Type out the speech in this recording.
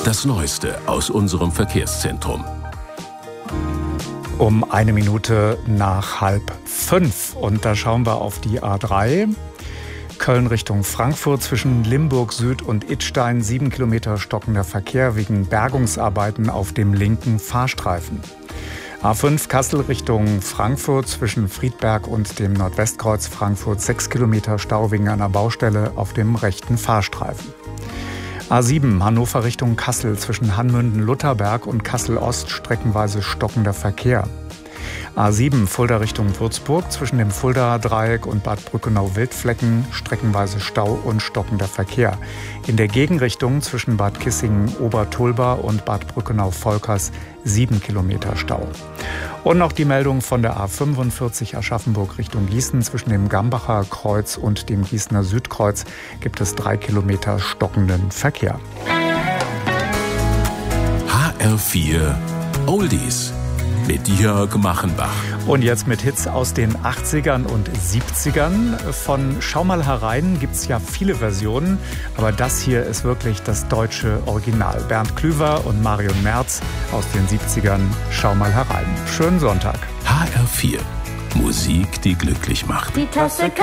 Das Neueste aus unserem Verkehrszentrum. Um 1 Minute nach 4:30 und da schauen wir auf die A3. Köln Richtung Frankfurt zwischen Limburg Süd und Idstein 7 Kilometer stockender Verkehr wegen Bergungsarbeiten auf dem linken Fahrstreifen. A5 Kassel Richtung Frankfurt zwischen Friedberg und dem Nordwestkreuz Frankfurt 6 Kilometer Stau wegen einer Baustelle auf dem rechten Fahrstreifen. A7 Hannover Richtung Kassel zwischen Hanmünden-Lutherberg und Kassel-Ost streckenweise stockender Verkehr. A7 Fulda Richtung Würzburg zwischen dem Fulda-Dreieck und Bad Brückenau-Wildflecken streckenweise Stau und stockender Verkehr. In der Gegenrichtung zwischen Bad Kissingen-Obertulba und Bad Brückenau-Volkers 7 Kilometer Stau. Und noch die Meldung von der A45 Aschaffenburg Richtung Gießen. Zwischen dem Gambacher Kreuz und dem Gießener Südkreuz gibt es 3 Kilometer stockenden Verkehr. HR4 Oldies mit Jörg Machenbach. Und jetzt mit Hits aus den 80ern und 70ern. Von Schau mal herein gibt es ja viele Versionen, aber das hier ist wirklich das deutsche Original. Bernd Klüver und Marion Merz aus den 70ern. Schau mal herein. Schönen Sonntag. HR4 Musik, die glücklich macht. Die Tasse